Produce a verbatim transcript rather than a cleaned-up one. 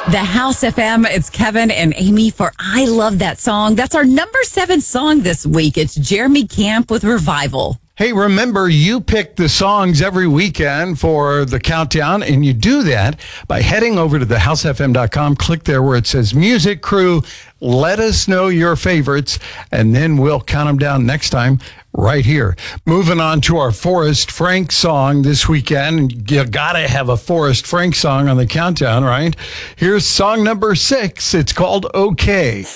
The House F M, it's Kevin and Amy for I Love That Song. That's our number seven song this week. It's Jeremy Camp with Revival. Hey, remember, you pick the songs every weekend for the countdown, and you do that by heading over to the house f m dot com. Click there where it says Music Crew. Let us know your favorites, and then we'll count them down next time right here. Moving on to our Forrest Frank song this weekend. You gotta have a Forrest Frank song on the countdown, right? Here's song number six. It's called Okay.